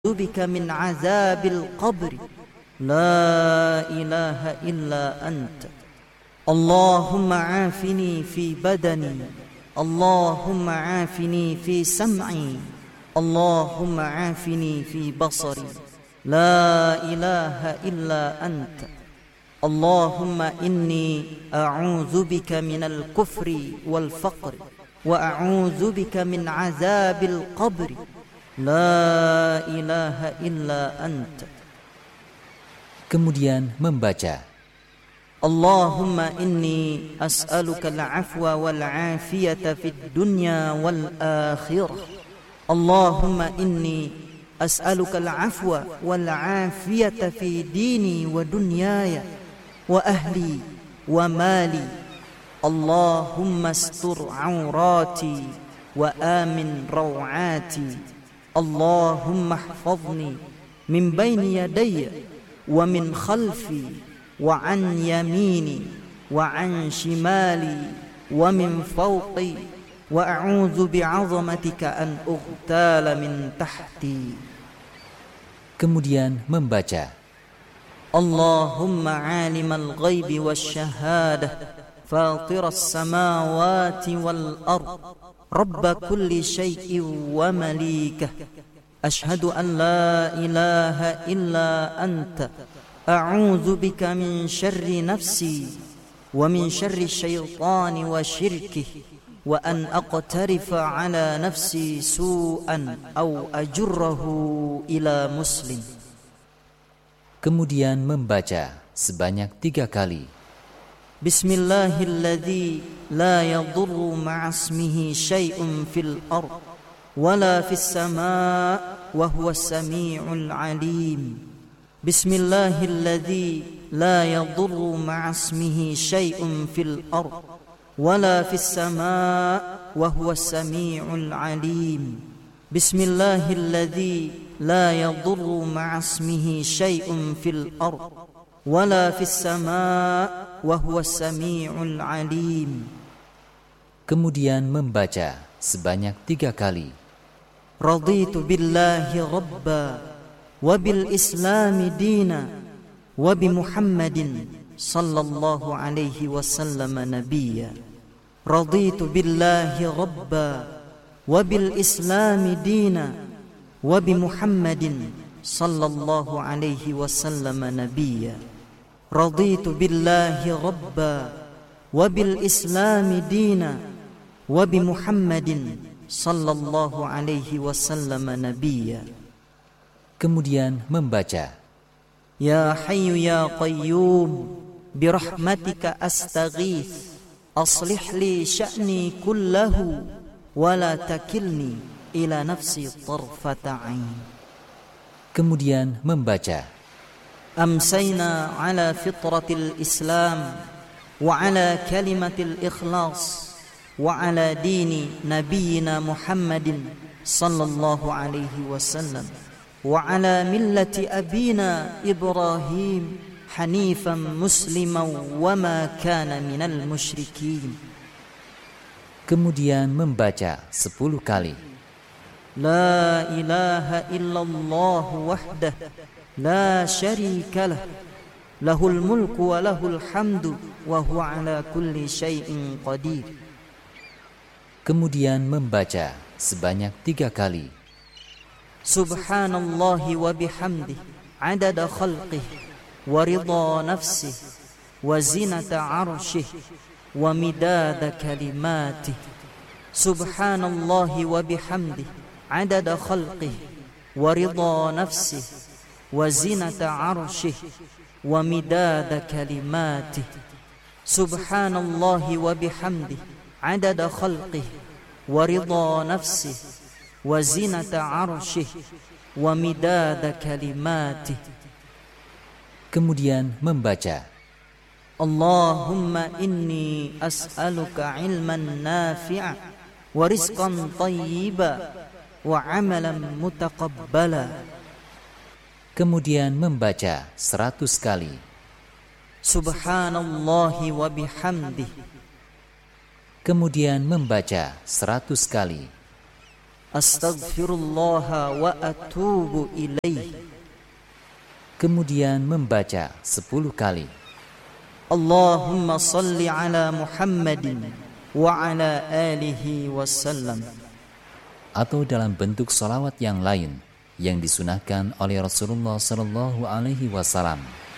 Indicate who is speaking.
Speaker 1: بك من عذاب القبر لا إله إلا أنت اللهم عافني في بدني اللهم عافني في سمعي اللهم عافني في بصري لا إله إلا أنت اللهم إني أعوذ بك من الكفر والفقر وأعوذ بك من عذاب القبر La ilaha illa anta.
Speaker 2: Kemudian membaca
Speaker 1: Allahumma inni as'aluka al-afwa wal-afiyata fid dunya wal-akhirah. Allahumma inni as'aluka al-afwa wal-afiyata fi dini wa dunyaya wa ahli wa mali. Allahumma astur awrati wa amin rawati. Allahumma ihfazni min bayni yadayya wa min khalfi wa an yamini wa an shimali wa min fawqi wa a'udzu bi'azamatika an ughtala min tahti.
Speaker 2: Kemudian membaca
Speaker 1: Allahumma 'alimal ghaibi wasyahadah fatiras samawati wal ard رب كل شيء ومليكه أشهد أن لا إله إلا أنت أعوذ بك من شر نفسي ومن شر الشيطان وشركه وأن أقترف على نفسي سوءا أو أجره إلى مسلم.
Speaker 2: Kemudian membaca sebanyak 3 kali
Speaker 1: Bismillahilladzi la yadurru ma'asmihi syai'un fil ard wala fis samaa wa huwas samii'ul 'aliim. Bismillahilladzi la yadurru ma'asmihi syai'un fil ard wala fis samaa wa huwas samii'ul 'aliim. Bismillahilladzi la yadurru ma'asmihi syai'un fil ard wala fis samaa wa huwas samii'ul 'aliim.
Speaker 2: Kemudian membaca sebanyak 3 kali
Speaker 1: Raditu billahi rabba wa bil islami dina wa bi Muhammadin sallallahu alaihi wasallam nabiyya. Raditu billahi rabba wa bil islami dina wa bi Muhammadin sallallahu alaihi wasallam nabiyya. Raditu billahi rabba wa bil islami dina wa bi Muhammadin sallallahu alaihi wasallam nabiyya.
Speaker 2: Kemudian membaca
Speaker 1: Ya hayyu ya qayyum bi rahmatika astaghits aslih li sya'ni kullahu wa la takilni ila nafsi tarfata 'ain.
Speaker 2: Kemudian membaca
Speaker 1: أمسينا على فطرة الإسلام وعلى كلمة الإخلاص وعلى دين نبينا محمد صلى الله عليه وسلم وعلى ملة أبينا إبراهيم حنيفا مسلما وما كان من المشركين.
Speaker 2: Kemudian membaca 10 kali
Speaker 1: لا إله إلا الله وحده لا شريك له له الملك وله الحمد وهو على كل شيء قدير.
Speaker 2: Kemudian membaca sebanyak 3 kali
Speaker 1: Subhanallahi wa bihamdih adada khalqih wa ridha nafsih wa zinata arshih wa midada kalimatih. Subhanallahi wa bihamdih adada khalqih wa ridha nafsih wa zinata arshih wa midada kalimatih. Subhanallahi wa bihamdih adada khalqih wa ridha nafsih wa zinata arshih wa midada kalimatih.
Speaker 2: Kemudian membaca
Speaker 1: Allahumma inni as'aluka ilman nafi'a wa rizqan tayyiba wa amalan mutaqabbala.
Speaker 2: Kemudian membaca 100 kali
Speaker 1: Subhanallahi wa bihamdih.
Speaker 2: Kemudian membaca 100 kali
Speaker 1: Astaghfirullah wa atubu ilaih.
Speaker 2: Kemudian membaca 10 kali.
Speaker 1: Allahumma salli ala Muhammadin wa ala alihi wasallam.
Speaker 2: Atau dalam bentuk sholawat yang lain yang disunahkan oleh Rasulullah SAW.